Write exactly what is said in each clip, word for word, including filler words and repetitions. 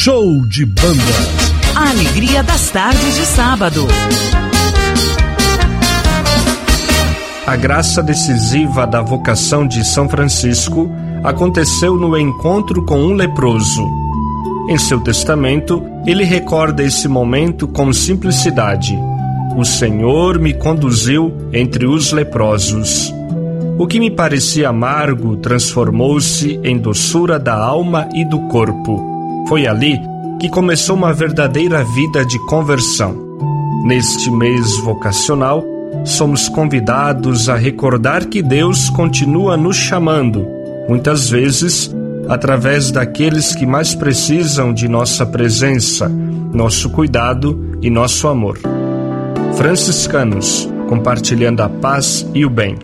Show de banda. A alegria das tardes de sábado. A graça decisiva da vocação de São Francisco aconteceu no encontro com um leproso. Em seu testamento, ele recorda esse momento com simplicidade. O Senhor me conduziu entre os leprosos. O que me parecia amargo transformou-se em doçura da alma e do corpo. Foi ali que começou uma verdadeira vida de conversão. Neste mês vocacional, somos convidados a recordar que Deus continua nos chamando, muitas vezes através daqueles que mais precisam de nossa presença, nosso cuidado e nosso amor. Franciscanos, compartilhando a paz e o bem.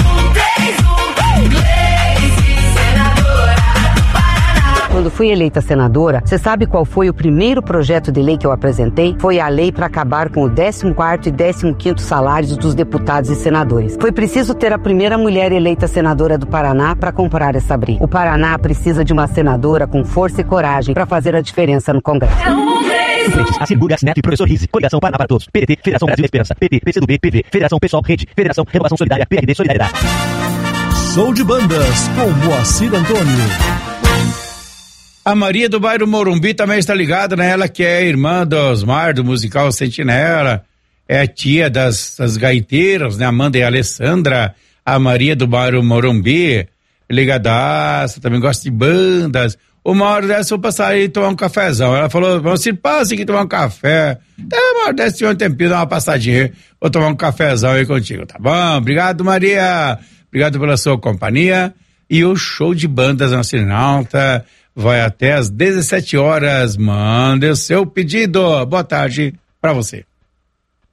Quando fui eleita senadora, você sabe qual foi o primeiro projeto de lei que eu apresentei? Foi a lei para acabar com o décimo quarto e décimo quinto salários dos deputados e senadores. Foi preciso ter a primeira mulher eleita senadora do Paraná para comprar essa briga. O Paraná precisa de uma senadora com força e coragem para fazer a diferença no Congresso. Suplentes, Assir Burgas Neto e Professor Rizzi. Coligação Paraná para Todos. P D T, Federação Brasil Esperança. P P, P C do B, P V, Federação Pessoal, Rede, Federação Renovação Solidária, P R D Solidariedade. Show de bandas com Moacir Antônio. A Maria do bairro Morumbi também está ligada, né? Ela que é irmã do Osmar, do musical Sentinela, é a tia das, das gaiteiras, né? Amanda e a Alessandra. A Maria do bairro Morumbi, ligadaça, também gosta de bandas. Uma hora dessa eu vou passar aí e tomar um cafezão. Ela falou, vamos se passa aqui tomar um café. Até uma hora dessa tinha um tempinho, dar uma passadinha, vou tomar um cafezão aí contigo, tá bom? Obrigado, Maria. Obrigado pela sua companhia. E o show de bandas na Cirinalta vai até às dezessete horas. Mande o seu pedido. Boa tarde para você.